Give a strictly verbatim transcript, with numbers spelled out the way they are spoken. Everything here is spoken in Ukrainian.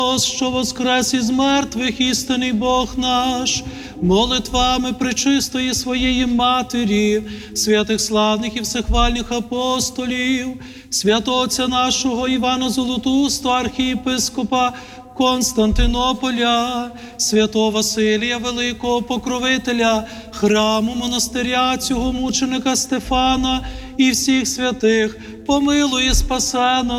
що воскрес із мертвих, істинний Бог наш, молитвами пречистої своєї Матері, святих славних і всехвальних апостолів, святого Отця нашого Івана Золотустого, архієпископа Константинополя, святого Василія, великого покровителя храму монастиря цього мученика Стефана і всіх святих, помилуй і спаси нас,